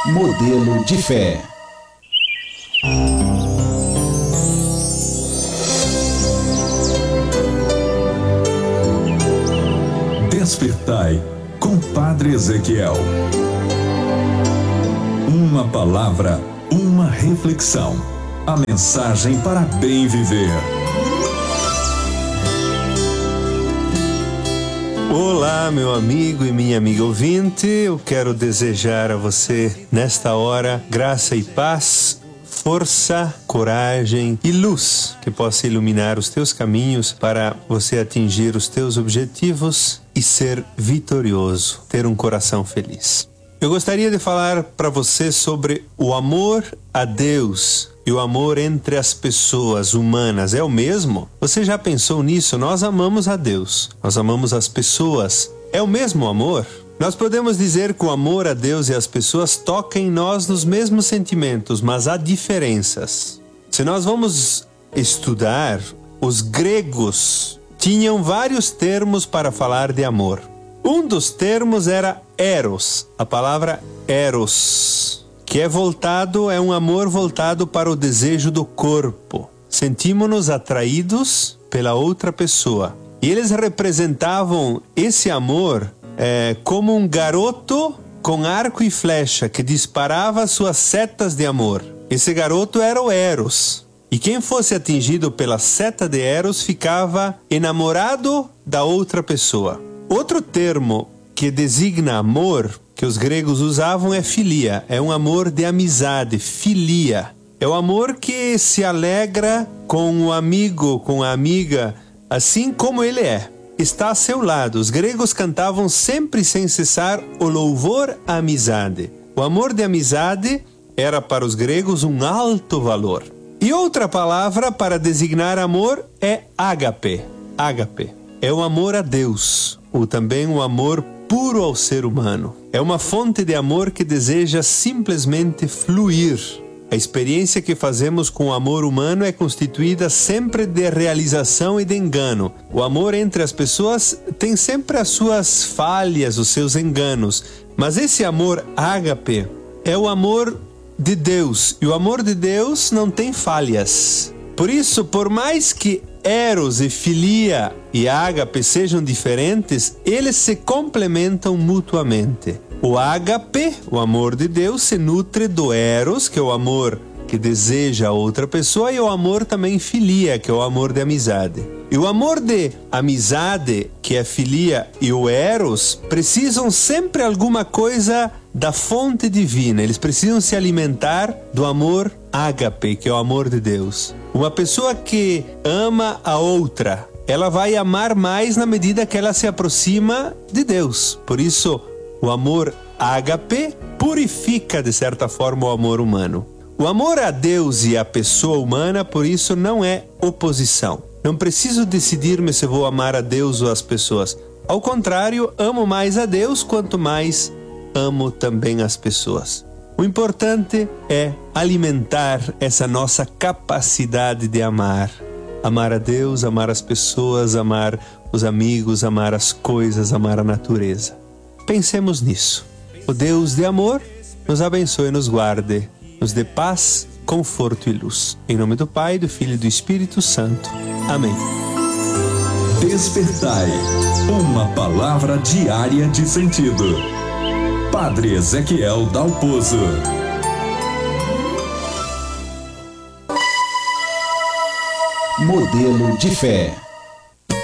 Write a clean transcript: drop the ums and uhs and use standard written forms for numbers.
Modelo de fé. Despertai com Padre Ezequiel. Uma palavra, uma reflexão. A mensagem para bem viver. Olá, meu amigo e minha amiga ouvinte. Eu quero desejar a você, nesta hora, graça e paz, força, coragem e luz que possa iluminar os teus caminhos para você atingir os teus objetivos e ser vitorioso, ter um coração feliz. Eu gostaria de falar para você sobre o amor a Deus e o amor entre as pessoas humanas. É o mesmo? Você já pensou nisso? Nós amamos a Deus, nós amamos as pessoas. É o mesmo amor? Nós podemos dizer que o amor a Deus e as pessoas toca em nós nos mesmos sentimentos, mas há diferenças. Se nós vamos estudar, os gregos tinham vários termos para falar de amor. Um dos termos era eros, a palavra eros, que é um amor voltado para o desejo do corpo. Sentimos-nos atraídos pela outra pessoa. E eles representavam esse amor como um garoto com arco e flecha que disparava suas setas de amor. Esse garoto era o Eros. E quem fosse atingido pela seta de Eros ficava enamorado da outra pessoa. Outro termo que designa amor que os gregos usavam é filia. É um amor de amizade, filia. É o amor que se alegra com o amigo, com a amiga, assim como ele é. Está a seu lado. Os gregos cantavam sempre sem cessar o louvor à amizade. O amor de amizade era para os gregos um alto valor. E outra palavra para designar amor é ágape. Ágape é o amor a Deus, ou também o amor puro ao ser humano. É uma fonte de amor que deseja simplesmente fluir. A experiência que fazemos com o amor humano é constituída sempre de realização e de engano. O amor entre as pessoas tem sempre as suas falhas, os seus enganos. Mas esse amor ágape é o amor de Deus. E o amor de Deus não tem falhas. Por isso, por mais que eros e filia e ágape sejam diferentes, eles se complementam mutuamente. O ágape, o amor de Deus, se nutre do eros, que é o amor que deseja a outra pessoa, e o amor também filia, que é o amor de amizade. E o amor de amizade, que é filia, e o eros, precisam sempre alguma coisa da fonte divina. Eles precisam se alimentar do amor ágape, que é o amor de Deus. Uma pessoa que ama a outra, ela vai amar mais na medida que ela se aproxima de Deus. Por isso, o amor ágape purifica, de certa forma, o amor humano. O amor a Deus e à pessoa humana, por isso, não é oposição. Não preciso decidir-me se vou amar a Deus ou as pessoas. Ao contrário, amo mais a Deus quanto mais amo também as pessoas. O importante é alimentar essa nossa capacidade de amar. Amar a Deus, amar as pessoas, amar os amigos, amar as coisas, amar a natureza. Pensemos nisso. O Deus de amor nos abençoe e nos guarde, nos dê paz, conforto e luz. Em nome do Pai, do Filho e do Espírito Santo. Amém. Despertai, uma palavra diária de sentido. Padre Ezequiel Dalpozo. Modelo de fé.